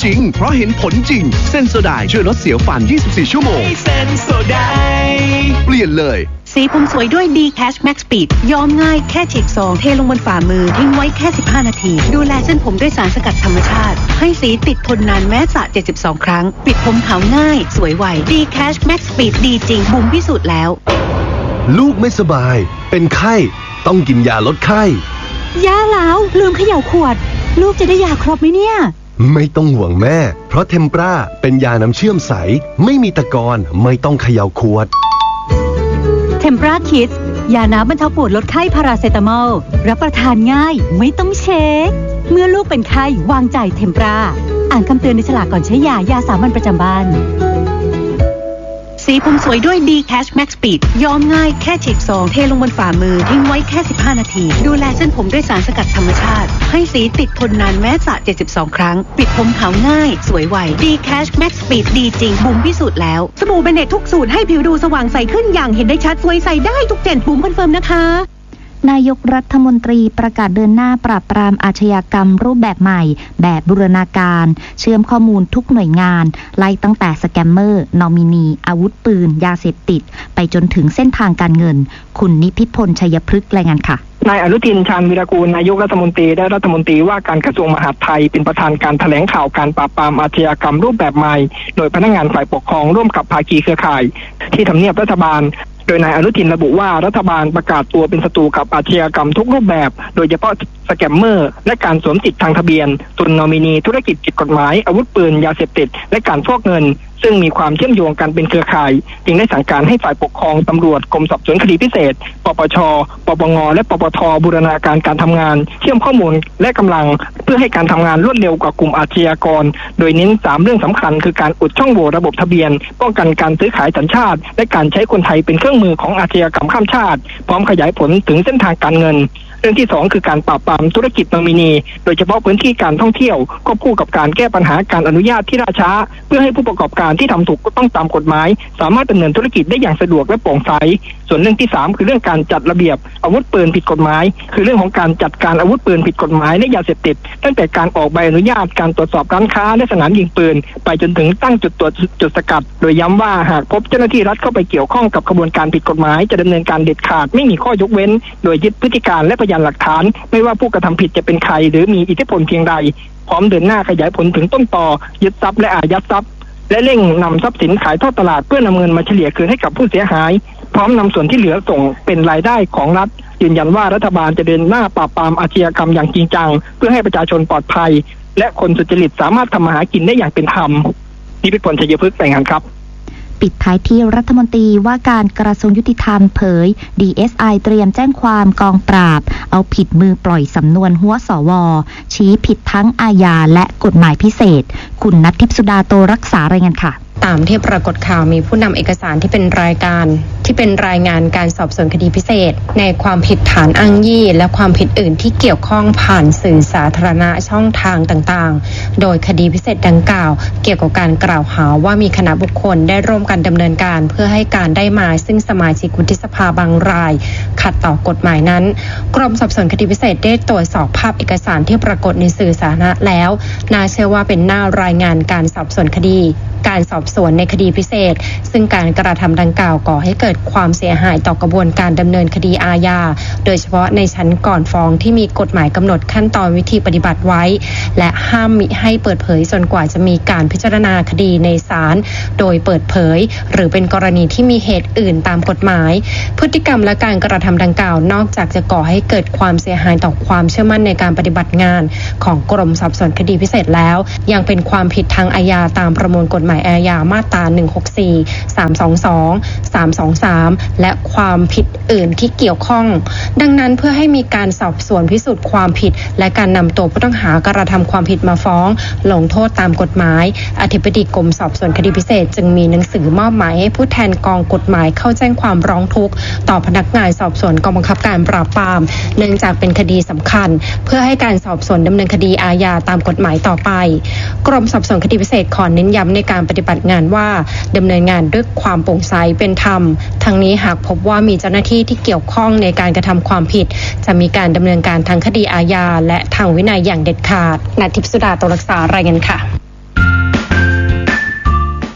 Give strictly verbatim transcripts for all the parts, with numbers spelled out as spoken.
ริงๆเพราะเห็นผลจริงเซนโซไดช่วยลดเสียวฟันยี่สิบสี่ชั่วโมงเซนโซไดเปลี่ยนเลยสีผมสวยด้วย D Cash Max Speed ย้อมง่ายแค่ฉีกซองเทลงบนฝ่ามือทิ้งไว้แค่สิบห้านาทีดูแลเส้นผมด้วยสารสกัดธรรมชาติให้สีติดทนนานแม้สระเจ็ดสิบสองครั้งปิดผมขาวง่ายสวยไว D Cash Max Speed ดีจริงบุ๋มพิสูจน์แล้วลูกไม่สบายเป็นไข้ต้องกินยาลดไข้ยาแล้วลืมเขย่าขวดลูกจะได้ยาครบไหมเนี่ยไม่ต้องห่วงแม่เพราะเทมปราเป็นยาน้ำเชื่อมใสไม่มีตะกอนไม่ต้องเขย่าขวดเทมปราคิดยาน้ำบรรเทาปวดลดไข้พาราเซตามอลรับประทานง่ายไม่ต้องเช็คเมื่อลูกเป็นไข้วางใจเทมปราอ่านคำเตือนในฉลากก่อนใช้ยายาสามัญประจำบ้านสีผมสวยด้วย D Cash Max Speed ย้อมง่ายแค่ฉีกซองเทลงบนฝ่ามือทิ้งไว้แค่สิบห้านาทีดูแลเส้นผมด้วยสารสกัดธรรมชาติให้สีติดทนนานแม้สระเจ็ดสิบสองครั้งปิดผมขาวง่ายสวยไว D Cash Max Speed ดีจริงบุ๋มพิสูจน์แล้วสบู่เบเนตทุกสูตรให้ผิวดูสว่างใสขึ้นอย่างเห็นได้ชัดสวยใสได้ทุกเจนบุ๋มคอนเฟิร์มนะคะนายกรัฐมนตรีประกาศเดินหน้าปราบปรามอาชญากรรมรูปแบบใหม่แบบบูรณาการเชื่อมข้อมูลทุกหน่วยงานไล่ตั้งแต่สแกมเมอร์นอมินีอาวุธปืนยาเสพติดไปจนถึงเส้นทางการเงินคุณนิพิพลชัยพฤกษ์รายงานค่ะนายอนุทินชาญวีรกูลนายกรัฐมนตรีและรัฐมนตรีว่าการกระทรวงมหาดไทยเป็นประธานการแถลงข่าวการปราบปรามอาชญากรรมรูปแบบใหม่โดยพนักงานฝ่ายปกครองร่วมกับภาคีเครือข่ายที่ทำเนียบรัฐบาลโดยนายอนุทินระบุว่ารัฐบาลประกาศตัวเป็นศัตรูกับอาชญากรรมทุกรูปแบบโดยเฉพาะสแกมเมอร์และการสวมสิทธิทางทะเบียนตุนนอมินีธุรกิจผิดกฎหมายอาวุธปืนยาเสพติดและการฟอกเงินซึ่งมีความเชื่อมโยงกันเป็นเครือข่ายจึงได้สั่งการให้ฝ่ายปกครองตำรวจกรมสอบสวนคดีพิเศษปปชปปงและปปทบูรณาการการทำงานเชื่อมข้อมูลและกำลังเพื่อให้การทำงานรวดเร็วกว่ากลุ่มอาชญากรโดยเน้นสามเรื่องสำคัญคือการอุดช่องโหว่ระบบทะเบียนป้องกันการซื้อขายสัญชาติและการใช้คนไทยเป็นเครื่องมือของอาชญากรรมข้ามชาติพร้อมขยายผลถึงเส้นทางการเงินเรื่องที่สองคือการปราบปรามธุรกิจนอมินีโดยเฉพาะพื้นที่การท่องเที่ยวควบคู่กับการแก้ปัญหาการอนุญาตที่ล่าช้าเพื่อให้ผู้ประกอบการที่ทำถูกต้องตามกฎหมายสามารถดำเนินธุรกิจได้อย่างสะดวกและโปร่งใสส่วนเรื่องที่สามคือเรื่องการจัดระเบียบอาวุธปืนผิดกฎหมายคือเรื่องของการจัดการอาวุธปืนผิดกฎหมายและยาเสพติดตั้งแต่การออกใบอนุญาตการตรวจสอบร้านค้าและสนามยิงปืนไปจนถึงตั้งจุดตรวจจุดสกัดโดยย้ำว่าหากพบเจ้าหน้าที่รัฐเข้าไปเกี่ยวข้องกับกระบวนการผิดกฎหมายจะดำเนินการเด็ดขาดไม่มีข้อยกเว้นโดยยึดพฤติการและพยานหลักฐานไม่ว่าผู้กระทำผิดจะเป็นใครหรือมีอิทธิพลเพียงใดพร้อมเดินหน้าขยายผลถึงต้นตอยึดทรัพย์และอายัดทรัพย์และเร่งนำทรัพย์สินขายทอดตลาดเพื่อนำเงินมาเฉลี่ยคืนให้กับผู้เสียหายพร้อมนำส่วนที่เหลือส่งเป็นรายได้ของรัฐยืนยันว่ารัฐบาลจะเดินหน้าปราบปรามอาชญากรรมอย่างจริงจังเพื่อให้ประชาชนปลอดภัยและคนสุจริตสามารถทำมาหากินได้อย่างเป็นธรรมนิพิพลชัยพฤกษ์รายงานครับปิดท้ายที่รัฐมนตรีว่าการกระทรวงยุติธรรมเผย ดี เอส ไอ เตรียมแจ้งความกองปราบเอาผิดมือปล่อยสำนวนหัวสวชี้ผิดทั้งอาญาและกฎหมายพิเศษคุณณัฐทิพย์สุดาโตรักษารายงานค่ะตามที่ปรากฏข่าวมีผู้นำเอกสารที่เป็นรายการที่เป็นรายงานการสอบสวนคดีพิเศษในความผิดฐานอ้างยี่และความผิดอื่นที่เกี่ยวข้องผ่านสื่อสาธารณะช่องทางต่างๆโดยคดีพิเศษดังกล่าวเกี่ยวกับการกล่าวหาว่ามีคณะบุคคลได้ร่วมกันดำเนินการเพื่อให้การได้มาซึ่งสมาชิกวุฒิสภาบางรายขัดต่อกฎหมายนั้นกรมสอบสวนคดีพิเศษได้ตรวจสอบภาพเอกสารที่ปรากฏในสื่อสาธารณะแล้วน่าเชื่อว่าเป็นหน้ารายงานการสอบสวนคดีการสอบสวนในคดีพิเศษซึ่งการกระทำดังกล่าวก่อให้เกิดความเสียหายต่อกระบวนการดำเนินคดีอาญาโดยเฉพาะในชั้นก่อนฟ้องที่มีกฎหมายกำหนดขั้นตอนวิธีปฏิบัติไว้และห้ามมิให้เปิดเผยจนกว่าจะมีการพิจารณาคดีในศาลโดยเปิดเผยหรือเป็นกรณีที่มีเหตุอื่นตามกฎหมายพฤติกรรมและการกระทำดังกล่าวนอกจากจะก่อให้เกิดความเสียหายต่อความเชื่อมั่นในการปฏิบัติงานของกรมสอบสวนคดีพิเศษแล้วยังเป็นความผิดทางอาญาตามประมวลกฎหมายอาญามาตราหนึ่งหกสี่ สามสองสอง สามสองสามและความผิดอื่นที่เกี่ยวข้องดังนั้นเพื่อให้มีการสอบสวนพิสูจน์ความผิดและการนำตัวผู้ต้องหากระทำความผิดมาฟ้องลงโทษตามกฎหมายอธิบดีกรมสอบสวนคดีพิเศษจึงมีหนังสือมอบหมายให้ผู้แทนกองกฎหมายเข้าแจ้งความร้องทุกข์ต่อพนักงานสอบสวนกองบังคับการปราบปรามเนื่องจากเป็นคดีสำคัญเพื่อให้การสอบสวนดำเนินคดีอาญาตามกฎหมายต่อไปกรมสอบสวนคดีพิเศษขอเน้นย้ำในการปฏิบัติงานว่าดำเนินงานด้วยความโปร่งใสเป็นธรรมทั้งนี้หากพบว่ามีเจ้าหน้าที่ที่เกี่ยวข้องในการกระทำความผิดจะมีการดำเนินการทางคดีอาญาและทางวินัยอย่างเด็ดขาดณัฐทิพย์สุดาโตรักษารายงานค่ะ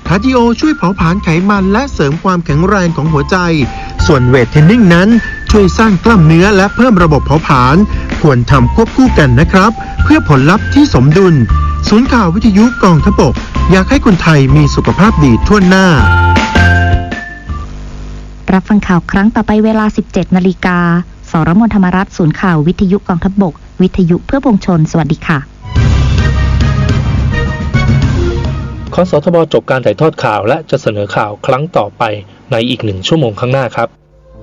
คาร์ดิโอช่วยเผาผลาญไขมันและเสริมความแข็งแรงของหัวใจส่วนเวทเทรนนิ่งนั้นช่วยสร้างกล้ามเนื้อและเพิ่มระบบเผาผลาญควรทำควบคู่กันนะครับเพื่อผลลัพธ์ที่สมดุลศูนย์ข่าววิทยุกองทัพบกอยากให้คนไทยมีสุขภาพดีทั่วหน้ารับฟังข่าวครั้งต่อไปเวลา สิบเจ็ดนาฬิกา สรมนธรรมรัตน์ศูนย์ข่าววิทยุกองทัพบกวิทยุเพื่อปวงชนสวัสดีค่ะคสทบ.จบการถ่ายทอดข่าวและจะเสนอข่าวครั้งต่อไปในอีกหนึ่งชั่วโมงข้างหน้าครับ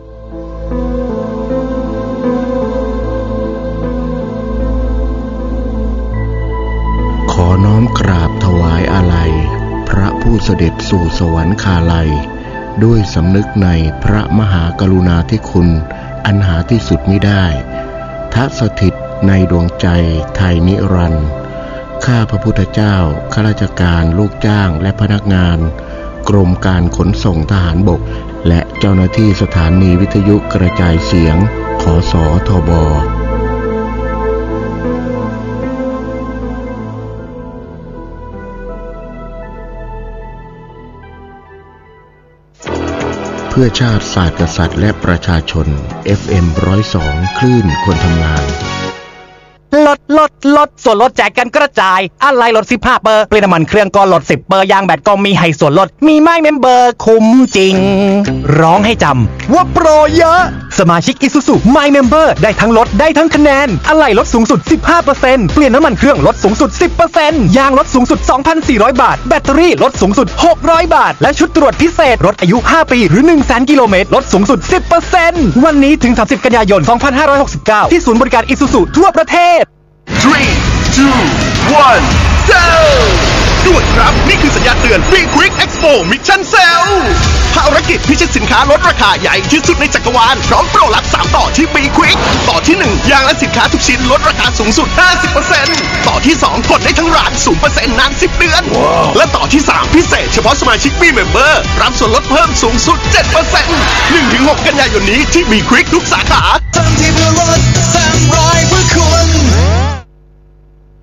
ขอน้อมกราบถวายอาลัยพระผู้เสด็จสู่สวรรคาลัยด้วยสำนึกในพระมหากรุณาธิคุณอันหาที่สุดมิได้ทัสถิตในดวงใจไทยนิรันดร์ข้าพระพุทธเจ้าข้าราชการลูกจ้างและพนักงานกรมการขนส่งทหารบกและเจ้าหน้าที่สถานีวิทยุกระจายเสียงขสทบ.เพื่อชาติศาสตร์กษัตริย์และประชาชน เอฟ เอ็ม หนึ่งศูนย์สอง คลื่นคนทำงานลดลดลดส่วนลดแจกกันกระจายอะไรลดสิบห้าเปอร์เปลี่ยนน้ำมันเครื่องก็ลดสิบเปอร์ยางแบตก็มีให้ส่วนลดมีไม่เมมเบอร์คุ้มจริงร้องให้จำว่าโปรเยอะสมาชิก Isuzu My Member ได้ทั้งลดได้ทั้งคะแนนอะไรลดสูงสุด สิบห้าเปอร์เซ็นต์ เปลี่ยนน้ำมันเครื่องลดสูงสุด สิบเปอร์เซ็นต์ ยางลดสูงสุด สองพันสี่ร้อย บาทแบตเตอรี่ลดสูงสุดหกร้อยบาทและชุดตรวจพิเศษรถอายุห้าปีหรือ หนึ่งแสน กิโลเมตรลดสูงสุด สิบเปอร์เซ็นต์ วันนี้ถึงสามสิบกันยายนสองพันห้าร้อยหกสิบเก้าที่ศูนย์บริการ Isuzu ทั่วประเทศ three two one go ด่วนครับนี่คือสัญญาณเตือน Be Quick Expo Mission Sale ภารกิจพิชิตสินค้าลดราคาใหญ่ที่สุดในจักรวาลพร้อมโปรลับสามต่อที่ Be Quick ต่อที่หนึ่งยางและสินค้าทุกชิ้นลดราคาสูงสุด ห้าสิบเปอร์เซ็นต์ ต่อที่สองกดได้ทั้งร้าน ศูนย์เปอร์เซ็นต์ นานสิบเดือน wow. และต่อที่สามพิเศษเฉพาะสมาชิก Be Member รับส่วนลดเพิ่มสูงสุด เจ็ดเปอร์เซ็นต์ หนึ่งถึงหก กันยายนนี้ที่ Be Quick ทุกสาขา